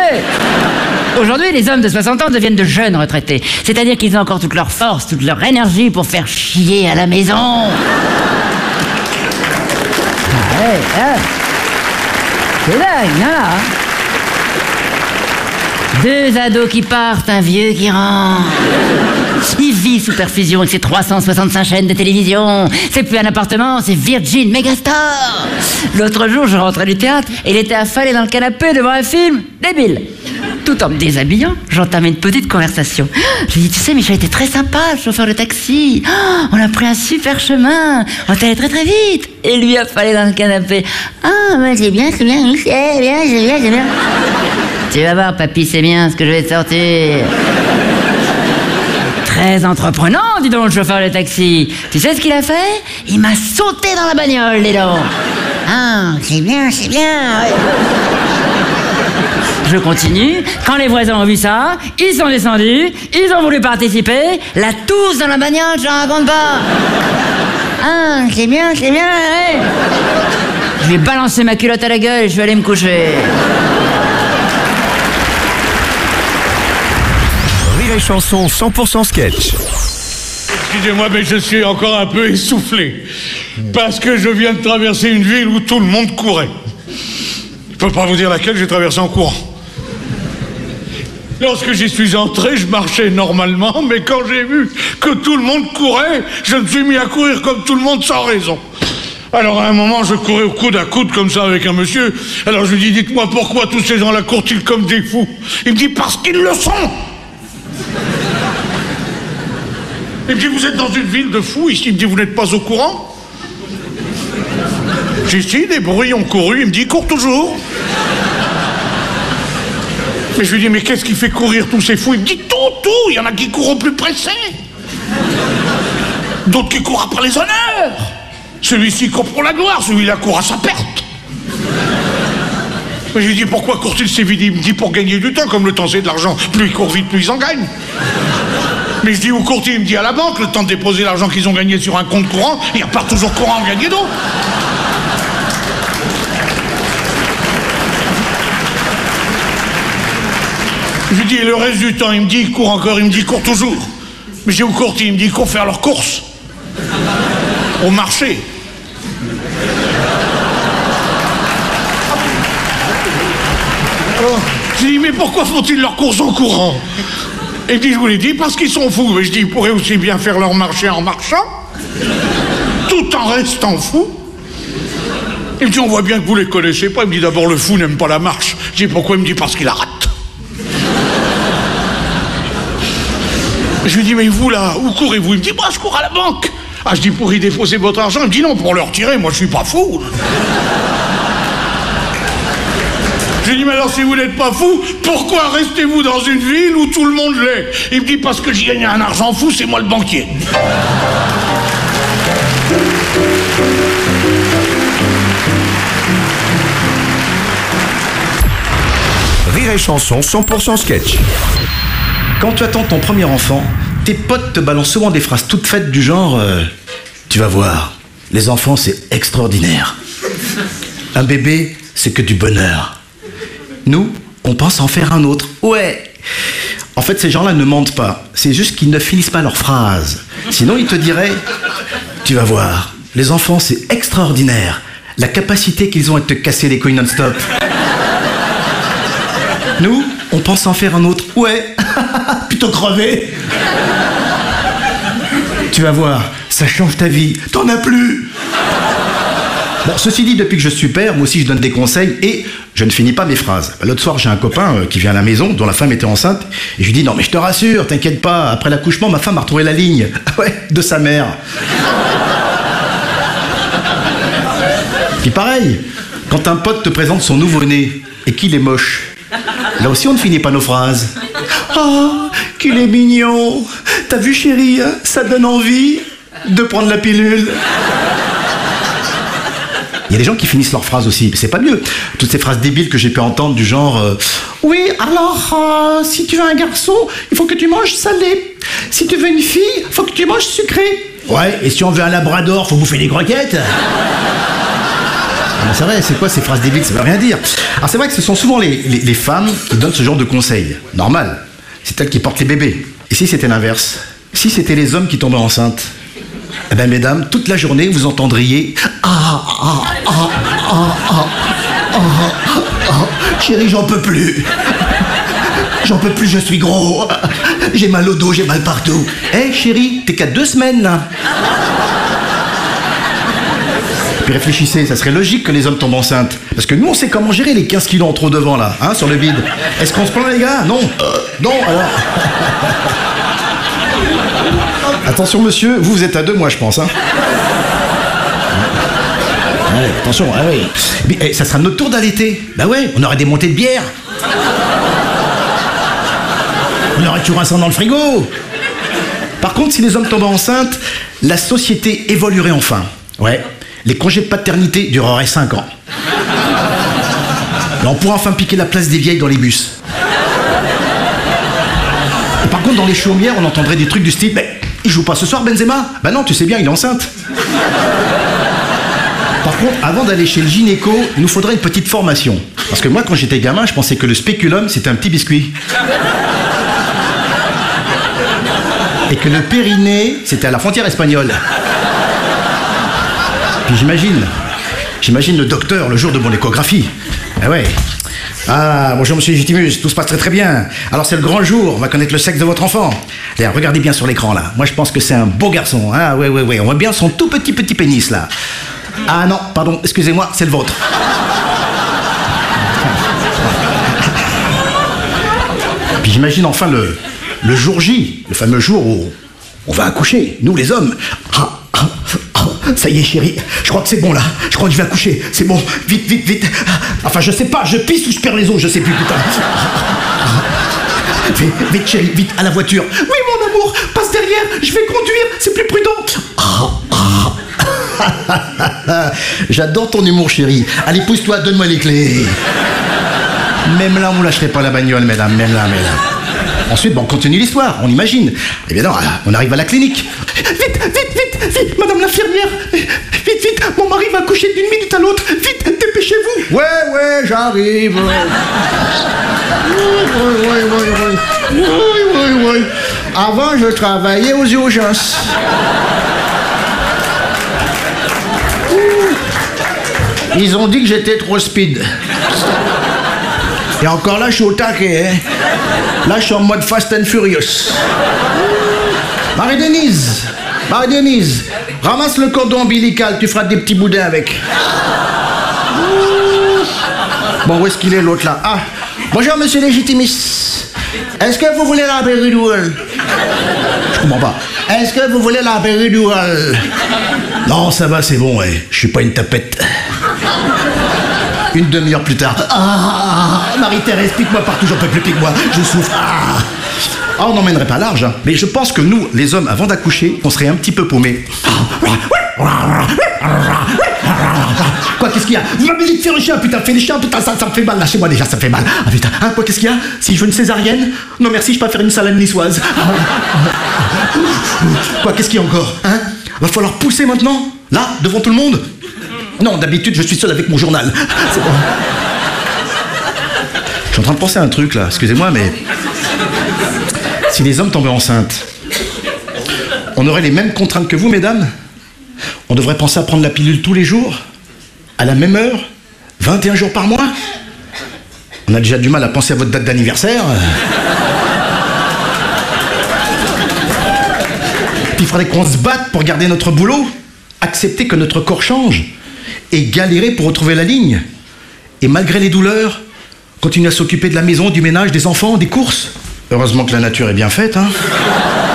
Ouais. Aujourd'hui, les hommes de 60 ans deviennent de jeunes retraités. C'est-à-dire qu'ils ont encore toute leur force, toute leur énergie pour faire chier à la maison. Ah ouais, ah. C'est dingue, hein? Deux ados qui partent, un vieux qui rentre. Il vit sous perfusion avec ses 365 chaînes de télévision. C'est plus un appartement, c'est Virgin Megastar. L'autre jour, je rentrais du théâtre et il était affalé dans le canapé devant un film débile. Tout en me déshabillant, j'entamais une petite conversation. Je lui dis, tu sais, Michel était très sympa, le chauffeur de taxi. Oh, on a pris un super chemin. On est allé très très vite. Et lui affalé dans le canapé. Ah, bah, c'est bien, c'est bien, c'est bien, c'est bien, c'est bien. Tu vas voir, papy, c'est bien ce que je vais te sortir. Très entreprenant, dis donc, le chauffeur de taxi. Tu sais ce qu'il a fait? Il m'a sauté dans la bagnole, dis donc. Ah, c'est bien, c'est bien. Ouais. Je continue. Quand les voisins ont vu ça, ils sont descendus, ils ont voulu participer. La tousse dans la bagnole, je n'en raconte pas. Ah, c'est bien, ouais. Je lui ai balancé ma culotte à la gueule et je suis allé me coucher. Rire et Chanson 100% sketch. Excusez-moi, mais je suis encore un peu essoufflé. Parce que je viens de traverser une ville où tout le monde courait. Je peux pas vous dire laquelle j'ai traversé en courant. Lorsque j'y suis entré, je marchais normalement, mais quand j'ai vu que tout le monde courait, je me suis mis à courir comme tout le monde sans raison. Alors à un moment, je courais au coude à coude comme ça avec un monsieur. Alors je lui dis, dites-moi pourquoi tous ces gens-là courent-ils comme des fous? Il me dit, parce qu'ils le sont. Il me dit, vous êtes dans une ville de fous ici. Il me dit, vous n'êtes pas au courant? J'ai dit, des bruits ont couru. Il me dit, ils courent toujours. Mais je lui dis, mais qu'est-ce qui fait courir tous ces fous? Il me dit, tout. Il y en a qui courent au plus pressé. D'autres qui courent après les honneurs. Celui-ci court pour la gloire, celui-là court à sa perte. Mais je lui dis, pourquoi court-il si vite? Il me dit, pour gagner du temps, comme le temps c'est de l'argent. Plus ils courent vite, plus ils en gagnent. Mais je dis, où court-il? Il me dit, à la banque, le temps de déposer l'argent qu'ils ont gagné sur un compte courant, ils repartent toujours courant en gagner d'autres. Je lui dis, et le reste du temps? Il me dit, il court encore. Il me dit, il court toujours. Mais j'ai où court-il? Il me dit, ils courent faire leurs courses. Au marché. Alors, je lui dis, mais pourquoi font-ils leurs courses en courant? Et il me dit, je vous l'ai dit, parce qu'ils sont fous. Mais je dis, ils pourraient aussi bien faire leur marché en marchant, tout en restant fous. Il me dit, on voit bien que vous les connaissez pas. Il me dit, d'abord, le fou n'aime pas la marche. Je dis, pourquoi? Il me dit, parce qu'il la rate. Je lui dis, mais vous là, où courez-vous? Il me dit, moi je cours à la banque. Ah, je dis, pour y déposer votre argent? Il me dit, non, pour le retirer, moi je suis pas fou. Je lui dis, mais alors si vous n'êtes pas fou, pourquoi restez-vous dans une ville où tout le monde l'est? Il me dit, parce que j'y gagne un argent fou, c'est moi le banquier. Rire et Chanson 100% sketch. Quand tu attends ton premier enfant, tes potes te balancent souvent des phrases toutes faites du genre tu vas voir, les enfants c'est extraordinaire. Un bébé, c'est que du bonheur. Nous, on pense en faire un autre. Ouais. En fait, ces gens-là ne mentent pas. C'est juste qu'ils ne finissent pas leurs phrases. Sinon, ils te diraient tu vas voir, les enfants c'est extraordinaire. La capacité qu'ils ont à te casser les couilles non-stop. Nous, on pense en faire un autre. Ouais. Plutôt crevé. Tu vas voir, ça change ta vie. T'en as plus. Bon, ceci dit, depuis que je suis père, moi aussi je donne des conseils et je ne finis pas mes phrases. L'autre soir, j'ai un copain qui vient à la maison, dont la femme était enceinte, et je lui dis, non mais je te rassure, t'inquiète pas, après l'accouchement, ma femme a retrouvé la ligne. Ouais, de sa mère. Puis pareil, quand un pote te présente son nouveau-né et qu'il est moche, là aussi on ne finit pas nos phrases. Oh, qu'il est mignon. T'as vu chérie, ça donne envie de prendre la pilule. Il y a des gens qui finissent leurs phrases aussi, mais c'est pas mieux. Toutes ces phrases débiles que j'ai pu entendre du genre oui, alors, si tu veux un garçon, il faut que tu manges salé. Si tu veux une fille, il faut que tu manges sucré. Ouais, et si on veut un labrador, faut bouffer des croquettes. Ah, c'est vrai, c'est quoi ces phrases débiles? Ça veut rien dire. Alors c'est vrai que ce sont souvent les femmes qui donnent ce genre de conseils. Normal. C'est elles qui portent les bébés. Et si c'était l'inverse? Si c'était les hommes qui tombaient enceintes? Eh bien, mesdames, toute la journée, vous entendriez chérie, j'en peux plus. J'en peux plus, je suis gros. J'ai mal au dos, j'ai mal partout. Hé, chérie, t'es qu'à 2 semaines, là. Puis réfléchissez, ça serait logique que les hommes tombent enceintes. Parce que nous, on sait comment gérer les 15 kilos en trop devant, là, hein, sur le vide. Est-ce qu'on se plaint, les gars? Non. Non, alors... Attention, monsieur, vous êtes à 2, moi, je pense, hein. Ouais, attention, ah oui. Mais ça sera notre tour d'allaiter. Bah ouais, on aurait des montées de bière. On aurait toujours un sang dans le frigo. Par contre, si les hommes tombaient enceintes, la société évoluerait enfin. Ouais. Les congés de paternité dureraient 5 ans. Et on pourrait enfin piquer la place des vieilles dans les bus. Et par contre, dans les chaumières, on entendrait des trucs du style « Mais il joue pas ce soir, Benzema ?» Bah non, tu sais bien, il est enceinte. Par contre, avant d'aller chez le gynéco, il nous faudrait une petite formation. Parce que moi, quand j'étais gamin, je pensais que le spéculum, c'était un petit biscuit. Et que le périnée, c'était à la frontière espagnole. Puis j'imagine le docteur le jour de mon échographie. Ah ouais. Ah, bonjour monsieur Légitimus, tout se passe très très bien. Alors c'est le grand jour, on va connaître le sexe de votre enfant. D'ailleurs, regardez bien sur l'écran là. Moi je pense que c'est un beau garçon. Ah ouais, on voit bien son tout petit pénis là. Ah non, pardon, excusez-moi, c'est le vôtre. Puis j'imagine enfin le jour J, le fameux jour où on va accoucher, nous les hommes. Ça y est chérie, je crois que c'est bon là, je crois que je vais accoucher, c'est bon, vite. Enfin je sais pas, je pisse ou je perds les os, je sais plus putain. Vite chérie, vite, à la voiture. Oui mon amour, passe derrière, je vais conduire, c'est plus prudent. J'adore ton humour chérie. Allez pousse-toi, donne-moi les clés. Même là on vous lâcherait pas la bagnole mesdames, même là. Ensuite, on continue l'histoire, on imagine. Et bien non, on arrive à la clinique. Vite, madame l'infirmière. Vite, mon mari va accoucher d'une minute à l'autre. Vite, dépêchez-vous. Ouais, j'arrive. Oui. Avant, je travaillais aux urgences. Ils ont dit que j'étais trop speed. Et encore là, je suis au taquet, hein. Là, je suis en mode Fast and Furious. Marie-Denise, ramasse le cordon ombilical, tu feras des petits boudins avec. Bon, où est-ce qu'il est l'autre là? Ah, bonjour monsieur Légitimus. Est-ce que vous voulez la péridurale? Je comprends pas. Est-ce que vous voulez la péridurale? Non, ça va, c'est bon, ouais. Je suis pas une tapette. Une demi-heure plus tard. Marie-Thérèse, pique-moi partout, j'en peux plus, pique-moi. Je souffre. On n'emmènerait pas large, hein. Mais je pense que nous, les hommes, avant d'accoucher, on serait un petit peu paumés. Quoi, qu'est-ce qu'il y a? Vous m'avez dit de faire un chien, putain, fais des chiens, putain, ça me fait mal, lâchez-moi déjà, ça me fait mal. Ah putain, hein, quoi, qu'est-ce qu'il y a? Si je veux une césarienne? Non merci, je peux faire une salade niçoise. Quoi, qu'est-ce qu'il y a encore? Hein? Va falloir pousser maintenant? Là, devant tout le monde? Non, d'habitude, je suis seul avec mon journal. C'est bon. Je suis en train de penser à un truc, là. Excusez-moi, mais... Si les hommes tombaient enceintes, on aurait les mêmes contraintes que vous, mesdames? On devrait penser à prendre la pilule tous les jours? À la même heure? 21 jours par mois? On a déjà du mal à penser à votre date d'anniversaire. Puis il faudrait qu'on se batte pour garder notre boulot, accepter que notre corps change, et galérer pour retrouver la ligne. Et malgré les douleurs, continuer à s'occuper de la maison, du ménage, des enfants, des courses. Heureusement que la nature est bien faite, hein.